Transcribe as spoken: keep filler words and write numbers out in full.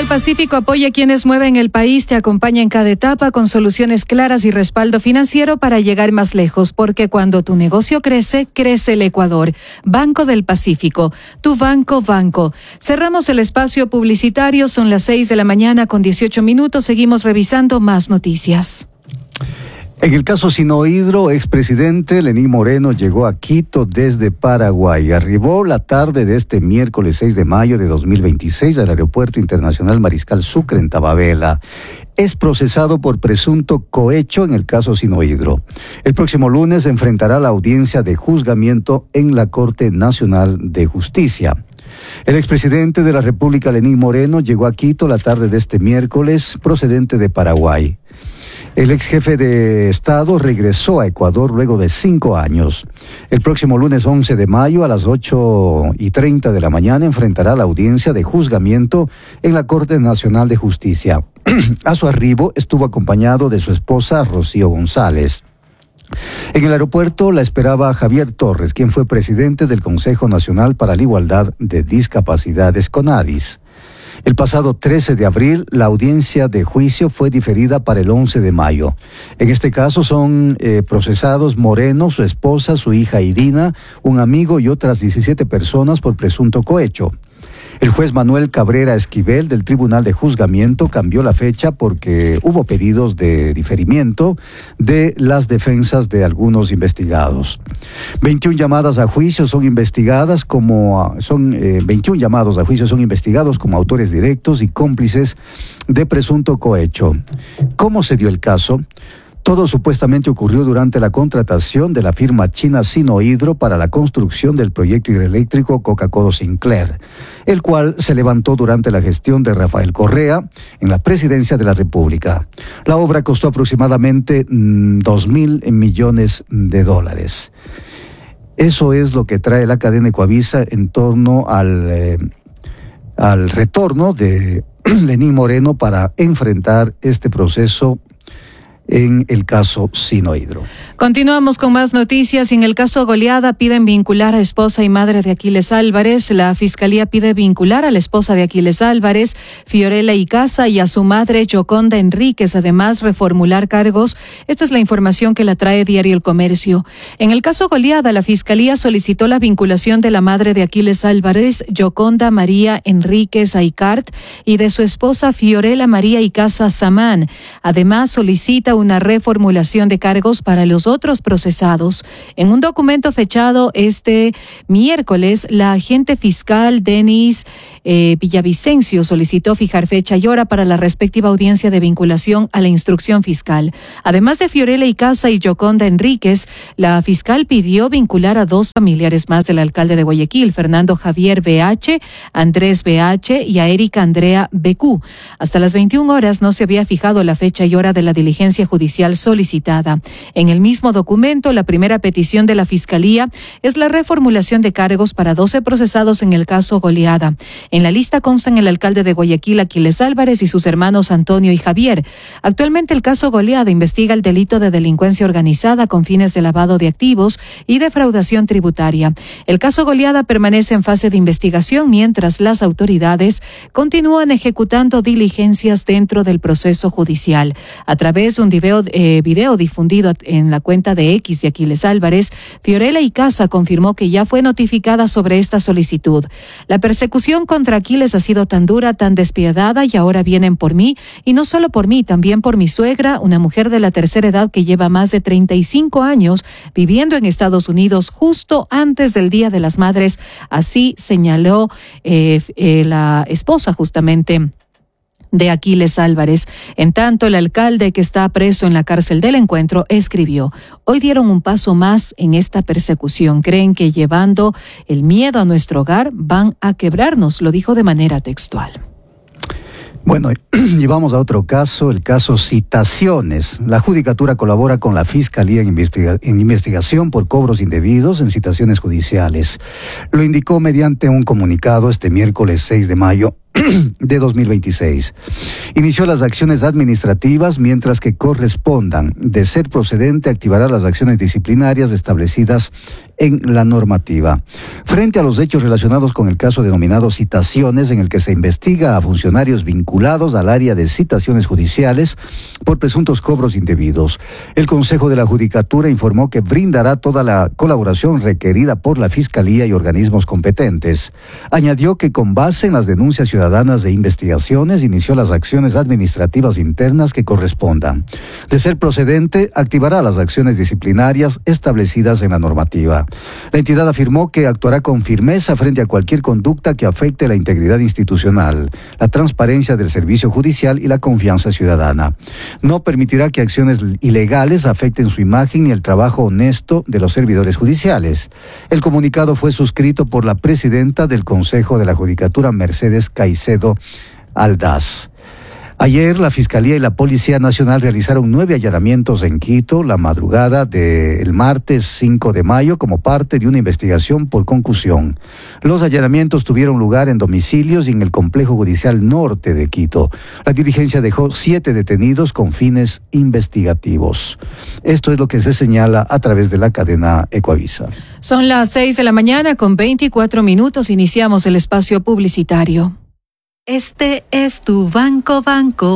del Pacífico apoya a quienes mueven el país, te acompaña en cada etapa con soluciones claras y respaldo financiero para llegar más lejos, porque cuando tu negocio crece, crece el Ecuador. Banco del Pacífico, tu banco, banco. Cerramos el espacio publicitario, son las seis de la mañana con dieciocho minutos, seguimos revisando más noticias. En el caso Sinohydro, expresidente Lenín Moreno llegó a Quito desde Paraguay. Arribó la tarde de este miércoles seis de mayo de dos mil veintiséis al Aeropuerto Internacional Mariscal Sucre en Tababela. Es procesado por presunto cohecho en el caso Sinohydro. El próximo lunes enfrentará la audiencia de juzgamiento en la Corte Nacional de Justicia. El expresidente de la República, Lenín Moreno, llegó a Quito la tarde de este miércoles procedente de Paraguay. El ex jefe de Estado regresó a Ecuador luego de cinco años. El próximo lunes once de mayo a las ocho y treinta de la mañana enfrentará la audiencia de juzgamiento en la Corte Nacional de Justicia. A su arribo estuvo acompañado de su esposa Rocío González. En el aeropuerto la esperaba Javier Torres, quien fue presidente del Consejo Nacional para la Igualdad de Discapacidades, CONADIS. El pasado trece de abril, la audiencia de juicio fue diferida para el once de mayo. En este caso son eh, procesados Moreno, su esposa, su hija Irina, un amigo y otras diecisiete personas por presunto cohecho. El juez Manuel Cabrera Esquivel del Tribunal de Juzgamiento cambió la fecha porque hubo pedidos de diferimiento de las defensas de algunos investigados. veintiuna llamadas a juicio son investigadas como son eh, veintiún llamados a juicio son investigados como autores directos y cómplices de presunto cohecho. ¿Cómo se dio el caso? Todo supuestamente ocurrió durante la contratación de la firma china Sinohydro para la construcción del proyecto hidroeléctrico Coca-Cola Sinclair, el cual se levantó durante la gestión de Rafael Correa en la presidencia de la República. La obra costó aproximadamente mmm, dos mil millones de dólares. Eso es lo que trae la cadena Ecuavisa en torno al, eh, al retorno de Lenín Moreno para enfrentar este proceso en el caso Sinohydro. Continuamos con más noticias. En el caso Goleada piden vincular a esposa y madre de Aquiles Álvarez. La Fiscalía pide vincular a la esposa de Aquiles Álvarez, Fiorella Icaza, y a su madre Yoconda Enríquez, además reformular cargos. Esta es la información que la trae Diario El Comercio. En el caso Goleada, la Fiscalía solicitó la vinculación de la madre de Aquiles Álvarez, Yoconda María Enríquez Aicart, y de su esposa Fiorella María Icaza Samán. Además, solicita una reformulación de cargos para los otros procesados. En un documento fechado este miércoles, la agente fiscal Denis eh, Villavicencio solicitó fijar fecha y hora para la respectiva audiencia de vinculación a la instrucción fiscal. Además de Fiorella Icaza y Yoconda Enríquez, la fiscal pidió vincular a dos familiares más del alcalde de Guayaquil, Fernando Javier B H, Andrés B H y a Erika Andrea B Q. Hasta las veintiuna horas no se había fijado la fecha y hora de la diligencia judicial solicitada. En el mismo documento, la primera petición de la Fiscalía es la reformulación de cargos para doce procesados en el caso Goleada. En la lista constan el alcalde de Guayaquil, Aquiles Álvarez, y sus hermanos Antonio y Javier. Actualmente el caso Goleada investiga el delito de delincuencia organizada con fines de lavado de activos y defraudación tributaria. El caso Goleada permanece en fase de investigación mientras las autoridades continúan ejecutando diligencias dentro del proceso judicial. A través de un video, eh, video difundido en la cuenta de X de Aquiles Álvarez, Fiorella Icaza confirmó que ya fue notificada sobre esta solicitud. La persecución contra Aquiles ha sido tan dura, tan despiadada, y ahora vienen por mí, y no solo por mí, también por mi suegra, una mujer de la tercera edad que lleva más de treinta y cinco años viviendo en Estados Unidos justo antes del Día de las Madres. Así señaló eh, eh, la esposa justamente de Aquiles Álvarez. En tanto, el alcalde, que está preso en la cárcel del Encuentro, escribió: hoy dieron un paso más en esta persecución. Creen que llevando el miedo a nuestro hogar van a quebrarnos, lo dijo de manera textual. Bueno, y vamos a otro caso, el caso Citaciones. La Judicatura colabora con la Fiscalía en, investiga- en investigación por cobros indebidos en citaciones judiciales. Lo indicó mediante un comunicado este miércoles seis de mayo de dos mil veintiséis. Inició las acciones administrativas, mientras que correspondan. De ser procedente, activará las acciones disciplinarias establecidas en la normativa. Frente a los hechos relacionados con el caso denominado citaciones, en el que se investiga a funcionarios vinculados al área de citaciones judiciales por presuntos cobros indebidos, el Consejo de la Judicatura informó que brindará toda la colaboración requerida por la Fiscalía y organismos competentes. Añadió que con base en las denuncias ciudadanas de investigaciones inició las acciones administrativas internas que correspondan. De ser procedente, activará las acciones disciplinarias establecidas en la normativa. La entidad afirmó que actuará con firmeza frente a cualquier conducta que afecte la integridad institucional, la transparencia del servicio judicial y la confianza ciudadana. No permitirá que acciones ilegales afecten su imagen ni el trabajo honesto de los servidores judiciales. El comunicado fue suscrito por la presidenta del Consejo de la Judicatura, Mercedes Caicedo Aldaz. Ayer, la Fiscalía y la Policía Nacional realizaron nueve allanamientos en Quito la madrugada del martes cinco de mayo como parte de una investigación por concusión. Los allanamientos tuvieron lugar en domicilios y en el Complejo Judicial Norte de Quito. La diligencia dejó siete detenidos con fines investigativos. Esto es lo que se señala a través de la cadena Ecoavisa. Son las seis de la mañana con veinticuatro minutos. Iniciamos el espacio publicitario. Este es tu Banco Banco.